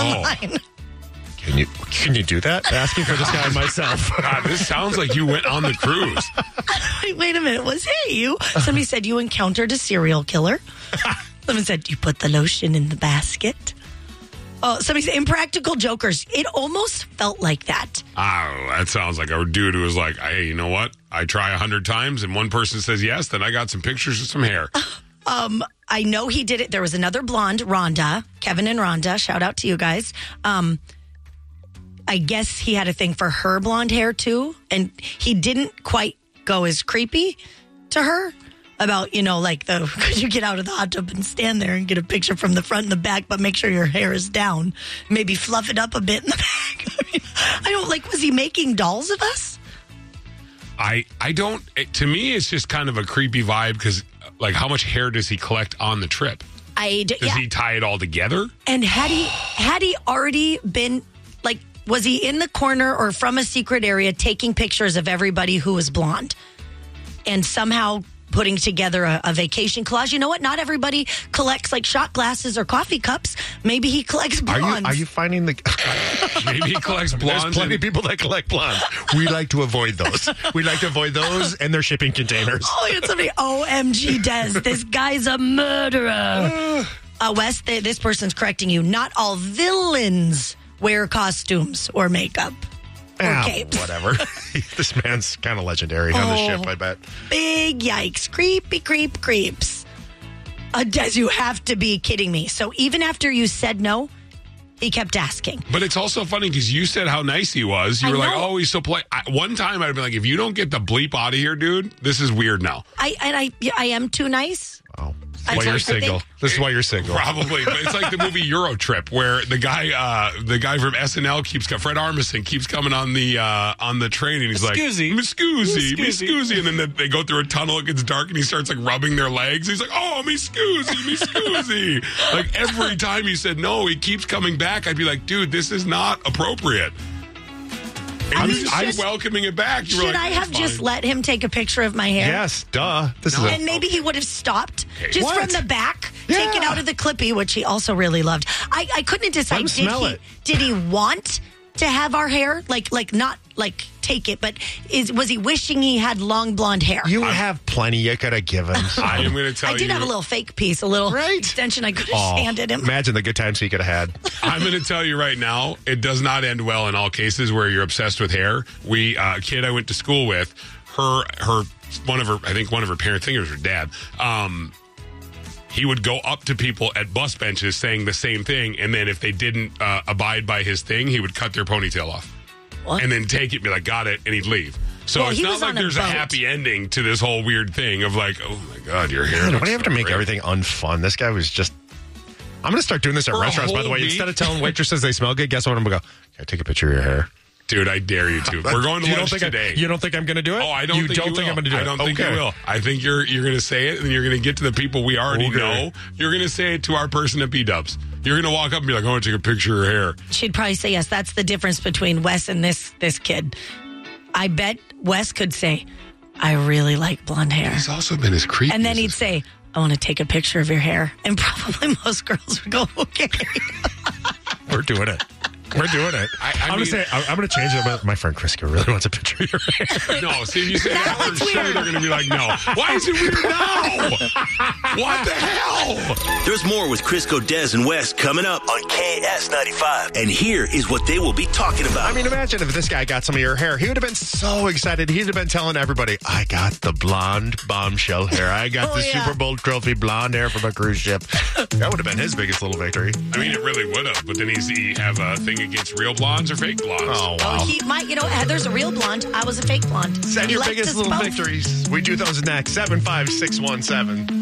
online. Can you do that? Asking for this guy myself. God, this sounds like you went on the cruise. Wait a minute. Somebody said you encountered a serial killer. Someone said you put the lotion in the basket. Oh, somebody said Impractical Jokers. It almost felt like that. Oh, that sounds like a dude who was like, hey, you know what? I try 100 times and one person says yes, then I got some pictures of some hair. I know he did it. There was another blonde, Rhonda, Kevin and Rhonda. Shout out to you guys. I guess he had a thing for her blonde hair too. And he didn't quite go as creepy to her about, could you get out of the hot tub and stand there and get a picture from the front and the back, but make sure your hair is down. Maybe fluff it up a bit in the back. I don't was he making dolls of us? I don't, to me, it's just kind of a creepy vibe because, how much hair does he collect on the trip? Does he tie it all together? And had he already been, was he in the corner or from a secret area taking pictures of everybody who was blonde and somehow putting together a vacation collage? You know what? Not everybody collects shot glasses or coffee cups. Maybe he collects blondes. Are you finding Maybe he collects blondes. There's plenty of people that collect blondes. We like to avoid those. We like to avoid those and their shipping containers. Oh, it's somebody. OMG, Des. This guy's a murderer. Wes, this person's correcting you. Not all villains wear costumes or makeup or capes. Whatever. This man's kind of legendary on the ship, I bet. Big yikes. Creepy creeps. Des, you have to be kidding me. So even after you said no, he kept asking. But it's also funny because you said how nice he was. You were like, oh, he's so polite. One time I'd be like, if you don't get the bleep out of here, dude, this is weird now. I am too nice. Oh. This is why you're single. This is why you're single. Probably, but it's like the movie Euro Trip, where the guy from SNL Fred Armisen keeps coming on the train, and he's like, "Me scusi," and then they go through a tunnel. It gets dark, and he starts rubbing their legs. He's like, "Oh, me scusi." Every time he said no, he keeps coming back. I'd be like, "Dude, this is not appropriate." I'm welcoming it back. Should I have just let him take a picture of my hair? Yes, duh. And maybe he would have stopped just from the back, take it out of the clippy, which he also really loved. I couldn't decide. Did he want to have our hair? Not take it, but was he wishing he had long blonde hair? You have plenty you could have given. I am going to tell you. I did have a little fake piece, a little extension I could have handed him. Imagine the good times he could have had. I'm going to tell you right now, it does not end well in all cases where you're obsessed with hair. A kid I went to school with, one of her parents, I think it was her dad, he would go up to people at bus benches saying the same thing, and then if they didn't abide by his thing, he would cut their ponytail off. What? And then take it and be like, got it, and he'd leave. So it's not like there's a happy ending to this whole weird thing of oh my God, your hair. Why do you have to make everything unfun? This guy was just... I'm going to start doing this at restaurants, by the way. Instead of telling waitresses they smell good, guess what? I'm going to go, can I take a picture of your hair? Dude, I dare you to. We're going to lunch today. You don't think I'm going to do it? Oh, I don't think you will. I'm going to do it? I don't think you will. I think you're going to say it, and you're going to get to the people we already know. You're going to say it to our person at B-Dubs. You're going to walk up and be like, I want to take a picture of her hair. She'd probably say yes. That's the difference between Wes and this kid. I bet Wes could say, I really like blonde hair. He's also been as creepy. And then he'd say, I want to take a picture of your hair. And probably most girls would go, okay. We're doing it. We're doing it. I'm going to change it. My friend Crisco really wants a picture of your hair. No, see, if you say that after a show, they're going to be like, no. Why is it weird now? What the hell? There's more with Crisco, Des, and West coming up on KS95. And here is what they will be talking about. I mean, imagine if this guy got some of your hair. He would have been so excited. He'd have been telling everybody, I got the blonde bombshell hair. I got the Super Bowl trophy blonde hair from a cruise ship. That would have been his biggest little victory. I mean, it really would have. But then he have a thing against real blondes or fake blondes. Oh, wow. He might, Heather's a real blonde. I was a fake blonde. Send your biggest little victories. We do those next. 75617.